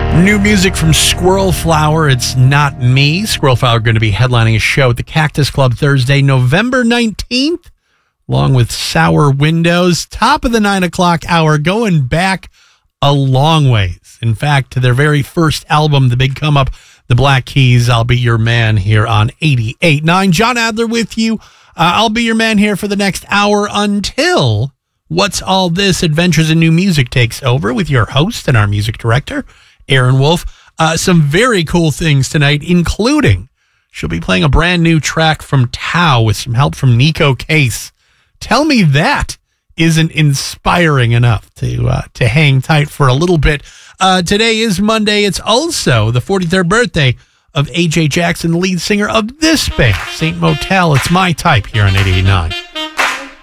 New music from Squirrel Flower. It's Not Me. Squirrel Flower are going to be headlining a show at the Cactus Club Thursday, November 19th, along with Sour Windows. Top of the 9 o'clock hour, going back a long ways. In fact, to their very first album, the big come up, The Black Keys. I'll Be Your Man here on 88.9. John Adler with you. I'll be your man here for the next hour until What's All This? Adventures in New Music takes over with your host and our music director, Aaron Wolf. Some very cool things tonight, including she'll be playing a brand new track from Tao with some help from Nico Case. Tell me that isn't inspiring enough to hang tight for a little bit. Today is Monday. It's also the 43rd birthday of A.J. Jackson, the lead singer of this band, Saint Motel. It's My Type here on 88.9.